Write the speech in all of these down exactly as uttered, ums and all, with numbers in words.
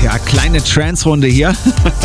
ja, kleine Trance-Runde hier.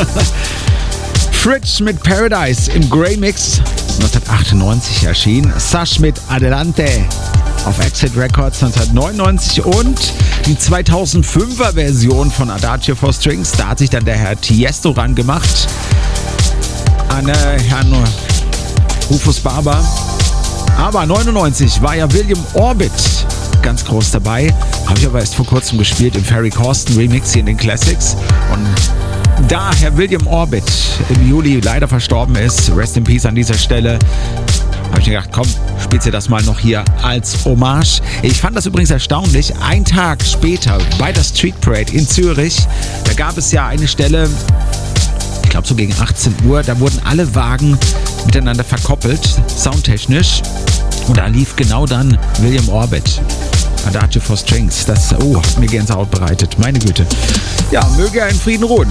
Fridge mit Paradise im Grey Mix, neunzehnhundertachtundneunzig erschienen. Sash mit Adelante auf Exit Records neunzehnhundertneunundneunzig und die zweitausendfünfer Version von Adagio for Strings. Da hat sich dann der Herr Tiesto ran gemacht an äh, Herrn Rufus Barber. Aber neunundneunzig war ja William Orbit ganz groß dabei. Habe ich aber erst vor kurzem gespielt im Ferry Corsten Remix hier in den Classics. Und da Herr William Orbit im Juli leider verstorben ist, Rest in Peace an dieser Stelle, habe ich mir gedacht, komm, spielst du das mal noch hier als Hommage. Ich fand das übrigens erstaunlich. Ein Tag später bei der Street Parade in Zürich, da gab es ja eine Stelle, ich glaube so gegen achtzehn Uhr, da wurden alle Wagen miteinander verkoppelt, soundtechnisch. Und da lief genau dann William Orbit. Adagio for Strings. Das, oh, hat mir Gänsehaut bereitet. Meine Güte. Ja, möge er in Frieden ruhen.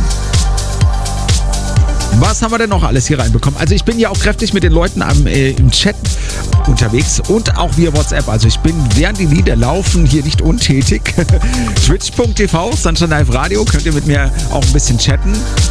Was haben wir denn noch alles hier reinbekommen? Also ich bin ja auch kräftig mit den Leuten am, äh, im Chat unterwegs und auch via WhatsApp. Also ich bin, während die Lieder laufen, hier nicht untätig. Twitch punkt t v, Sunshine Live Radio, könnt ihr mit mir auch ein bisschen chatten.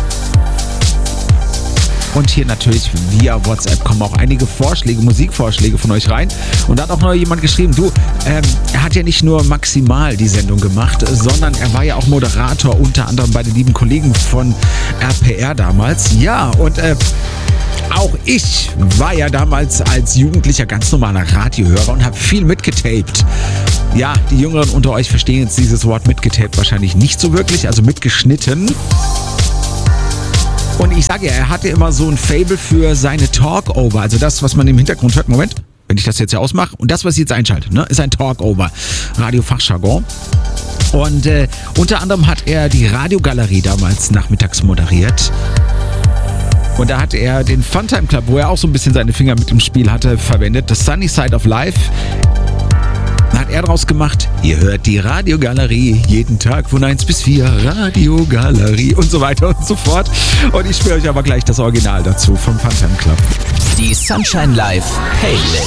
Und hier natürlich via WhatsApp kommen auch einige Vorschläge, Musikvorschläge von euch rein. Und da hat auch noch jemand geschrieben, du, ähm, er hat ja nicht nur maximal die Sendung gemacht, sondern er war ja auch Moderator, unter anderem bei den lieben Kollegen von R P R damals. Ja, und äh, auch ich war ja damals als Jugendlicher ganz normaler Radiohörer und habe viel mitgetaped. Ja, die Jüngeren unter euch verstehen jetzt dieses Wort mitgetaped wahrscheinlich nicht so wirklich, also mitgeschnitten. Und ich sage ja, er hatte immer so ein Faible für seine Talkover. Also das, was man im Hintergrund hört. Moment, wenn ich das jetzt hier ausmache. Und das, was ich jetzt einschalte, ne, ist ein Talkover. Radio-Fachjargon. Und äh, unter anderem hat er die Radiogalerie damals nachmittags moderiert. Und da hat er den Funtime Club, wo er auch so ein bisschen seine Finger mit im Spiel hatte, verwendet. Das Sunny Side of Life. Da hat er draus gemacht, ihr hört die Radiogalerie jeden Tag von eins bis vier, Radiogalerie und so weiter und so fort. Und ich spiele euch aber gleich das Original dazu vom Funtime Club. Die Sunshine Live Playlist.